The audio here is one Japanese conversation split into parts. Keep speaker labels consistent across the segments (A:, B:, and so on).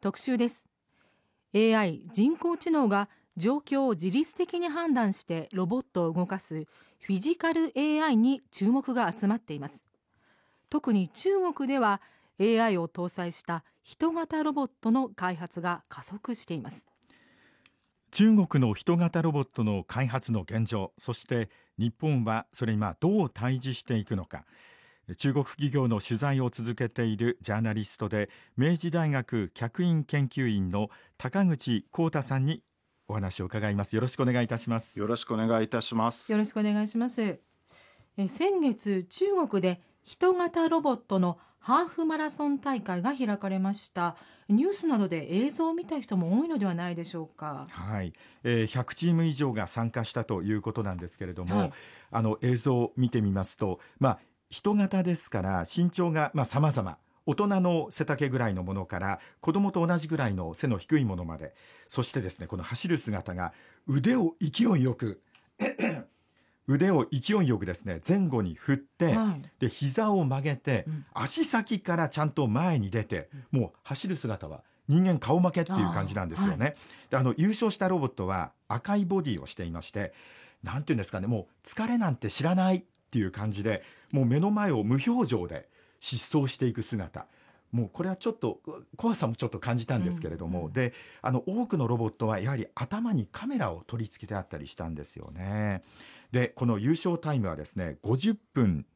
A: 特集です。 AI 人工知能が状況を自律的に判断してロボットを動かすフィジカル AI に注目が集まっています。特に中国では AI を搭載した人型ロボットの開発が加速しています。
B: 中国の人型ロボットの開発の現状、そして日本はそれにどう対峙していくのか、中国企業の取材を続けているジャーナリストで明治大学客員研究員の高口光太さんにお話を伺います。よろしくお願いいたします。
C: よろしくお願いいたします。
A: よろしくお願いします。先月中国で人型ロボットのハーフマラソン大会が開かれました。ニュースなどで映像を見た人も多いのではないでしょうか。
B: はい、100チーム以上が参加したということなんですけれども、映像を見てみますと、人型ですから身長が様々、大人の背丈ぐらいのものから子供と同じぐらいの背の低いものまで、そしてですね、この走る姿が腕を勢いよくですね、前後に振って、で膝を曲げて、足先からちゃんと前に出て、もう走る姿は人間顔負けっていう感じなんですよね。で優勝したロボットは赤いボディをしていまして、なんていうんですかね、もう疲れなんて知らないっていう感じで、もう目の前を無表情で疾走していく姿、もうこれはちょっと怖さもちょっと感じたんですけれども、で多くのロボットはやはり頭にカメラを取り付けてあったりしたんですよね。でこの優勝タイムはですね、50分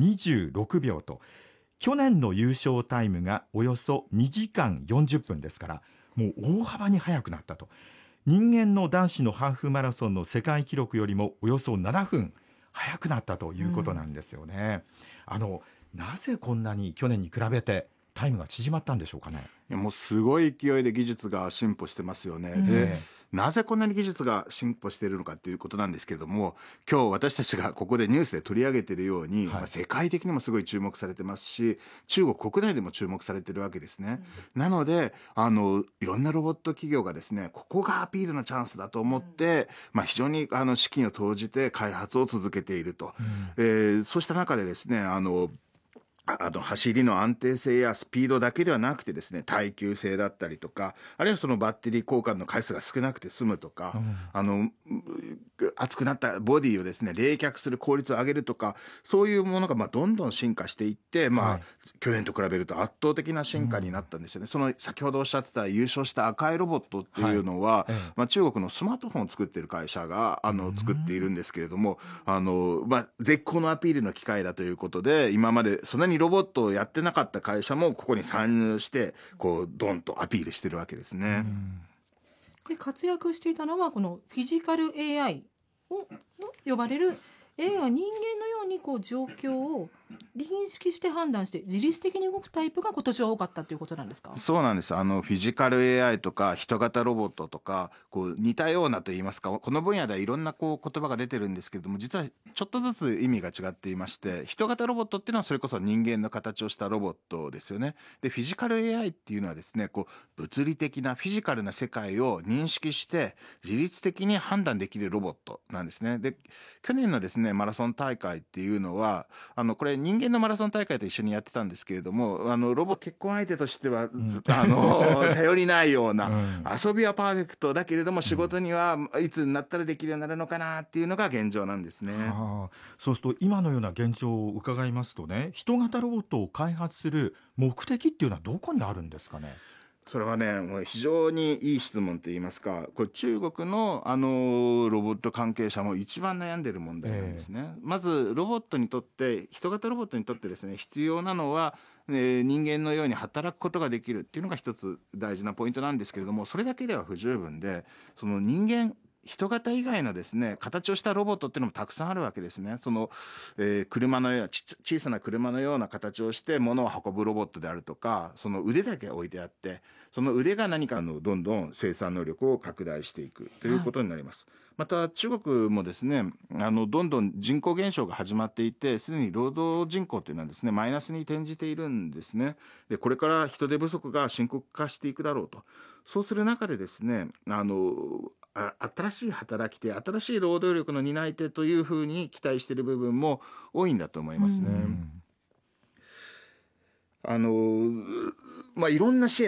B: 26秒と、去年の優勝タイムがおよそ2時間40分ですから、もう大幅に速くなったと。人間の男子のハーフマラソンの世界記録よりもおよそ7分速くなったということなんですよね。なぜこんなに去年に比べてタイムが縮まったんでしょうかね。
C: もうすごい勢いで技術が進歩してますよね。でなぜこんなに技術が進歩しているのかということなんですけれども、今日私たちがここでニュースで取り上げているように、世界的にもすごい注目されてますし、中国国内でも注目されているわけですね。なのでいろんなロボット企業がですね、ここがアピールのチャンスだと思って、非常に資金を投じて開発を続けていると。そうした中でですね、走りの安定性やスピードだけではなくてですね、耐久性だったりとか、あるいはそのバッテリー交換の回数が少なくて済むとか、熱くなったボディをですね冷却する効率を上げるとか、そういうものがどんどん進化していって、去年と比べると圧倒的な進化になったんですよね。その先ほどおっしゃってた優勝した赤いロボットっていうのは、中国のスマートフォンを作っている会社が作っているんですけれども、絶好のアピールの機会だということで、今までそんなにロボットをやってなかった会社もここに参入してドンとアピールしてるわけですね。
A: で活躍していたのはこのフィジカル AI と呼ばれる AI が人間のように状況を認識して判断して自律的に動くタイプが今年は多かったということなんですか。
C: そうなんです。フィジカル AI とか人型ロボットとか似たようなといいますか、この分野ではいろんな言葉が出てるんですけれども、実はちょっとずつ意味が違っていまして、人型ロボットっていうのはそれこそ人間の形をしたロボットですよね。でフィジカル AI っていうのはですね、物理的なフィジカルな世界を認識して自律的に判断できるロボットなんですね。で去年のですねマラソン大会っていうのはこれ人間のマラソン大会と一緒にやってたんですけれども、ロボ結婚相手としては、頼りないような、遊びはパーフェクトだけれども仕事にはいつになったらできるようになるのかなっていうのが現状なんですね。
B: そうすると今のような現状を伺いますとね、人型ロボットを開発する目的っていうのはどこにあるんですかね。
C: それはね、もう非常にいい質問といいますか、これ中国のロボット関係者も一番悩んでる問題なんですね。まずロボットにとって、人型ロボットにとってですね、必要なのは、人間のように働くことができるっていうのが一つ大事なポイントなんですけれども、それだけでは不十分で、その人型以外のですね形をしたロボットっていうのもたくさんあるわけですね。車のような小さな車のような形をして物を運ぶロボットであるとか、その腕だけ置いてあって、その腕が何かどんどん生産能力を拡大していくということになります。また中国もですねどんどん人口減少が始まっていて、すでに労働人口というのはですねマイナスに転じているんですね。でこれから人手不足が深刻化していくだろうと。そうする中でですね新しい働き手、新しい労働力の担い手というふうに期待している部分も多いんだと思いますね。いろんな支援